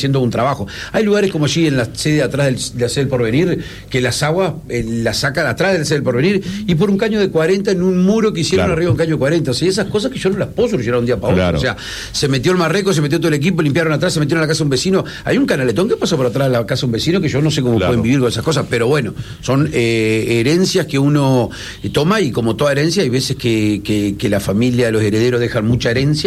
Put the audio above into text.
haciendo un trabajo. Hay lugares como allí en la sede atrás de la sede del Porvenir, que las aguas las sacan atrás de la sede del Porvenir, y por un caño de 40 en un muro que hicieron arriba de un caño de 40. O sea, esas cosas que yo no las puedo solucionar un día para otro. O sea, se metió el marreco, se metió todo el equipo, limpiaron atrás, se metieron a la casa de un vecino. Hay un canaletón que pasó por atrás de la casa de un vecino que yo no sé cómo pueden vivir con esas cosas, pero bueno, son herencias que uno toma, y como toda herencia hay veces que la familia, los herederos dejan mucha herencia